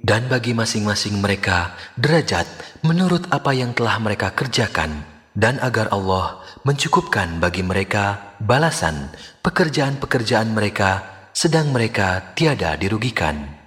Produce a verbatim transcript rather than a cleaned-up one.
dan bagi masing-masing mereka derajat menurut apa yang telah mereka kerjakan, dan agar Allah mencukupkan bagi mereka balasan pekerjaan-pekerjaan mereka, sedang mereka tiada dirugikan.